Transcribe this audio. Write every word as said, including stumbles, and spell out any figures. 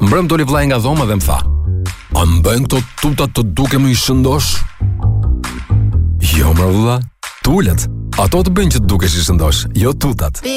Mbrëm doli vllai nga dhoma dhe më tha: "A më bëjnë këto tutat të dukem i shëndosh?" Jo, mërë vlla, tulet. Ato të bëjnë që të dukesh i shëndosh, jo tutat.